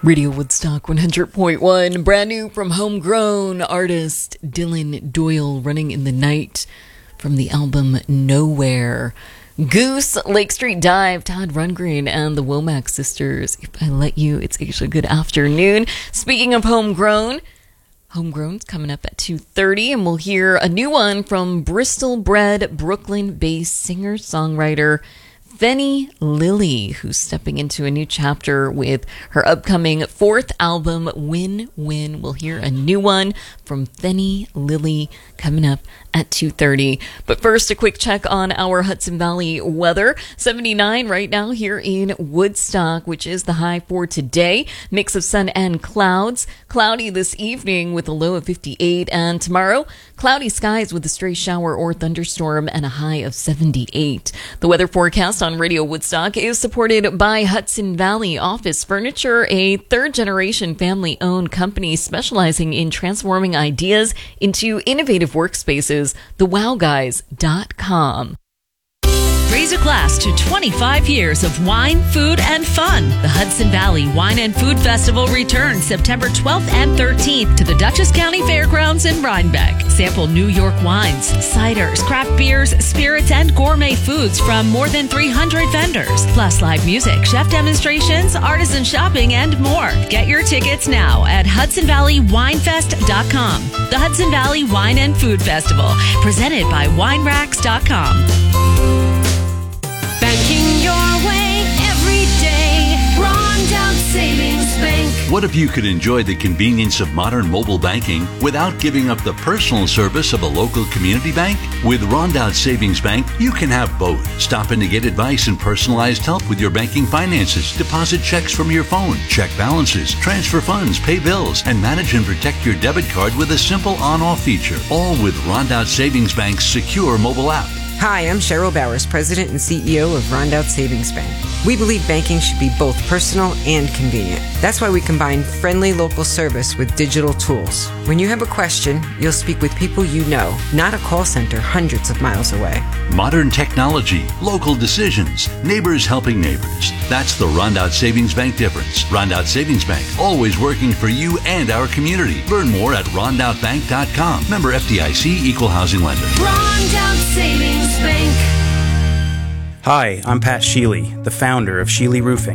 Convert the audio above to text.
Radio Woodstock 100.1, brand new from homegrown artist Dylan Doyle, Running in the Night from the album Nowhere. Goose, Lake Street Dive, Todd Rundgren, and the Womack Sisters. If I Let You, it's actually good afternoon. Speaking of homegrown's coming up at 2:30, and we'll hear a new one from Bristol-bred, Brooklyn-based singer-songwriter Fenny Lily, who's stepping into a new chapter with her upcoming fourth album, Win Win. We'll hear a new one from Fenny Lily coming up at 2:30. But first, a quick check on our Hudson Valley weather. 79 right now here in Woodstock, which is the high for today. Mix of sun and clouds. Cloudy this evening with a low of 58. And tomorrow, cloudy skies with a stray shower or thunderstorm and a high of 78. The weather forecast on Radio Woodstock is supported by Hudson Valley Office Furniture, a third-generation family-owned company specializing in transforming ideas into innovative workspaces. TheWowGuys.com. Raise a glass to 25 years of wine, food, and fun. The Hudson Valley Wine and Food Festival returns September 12th and 13th to the Dutchess County Fairgrounds in Rhinebeck. Sample New York wines, ciders, craft beers, spirits, and gourmet foods from more than 300 vendors. Plus live music, chef demonstrations, artisan shopping, and more. Get your tickets now at HudsonValleyWinefest.com. The Hudson Valley Wine and Food Festival, presented by WineRacks.com. Banking your way every day. Rondout Savings Bank. What if you could enjoy the convenience of modern mobile banking without giving up the personal service of a local community bank? With Rondout Savings Bank, you can have both. Stop in to get advice and personalized help with your banking finances, deposit checks from your phone, check balances, transfer funds, pay bills, and manage and protect your debit card with a simple on-off feature. All with Rondout Savings Bank's secure mobile app. Hi, I'm Cheryl Bowers, President and CEO of Rondout Savings Bank. We believe banking should be both personal and convenient. That's why we combine friendly local service with digital tools. When you have a question, you'll speak with people you know, not a call center hundreds of miles away. Modern technology, local decisions, neighbors helping neighbors. That's the Rondout Savings Bank difference. Rondout Savings Bank, always working for you and our community. Learn more at rondoutbank.com. Member FDIC, Equal Housing Lender. Rondout Savings Bank. Hi, I'm Pat Sheely, the founder of Sheely Roofing.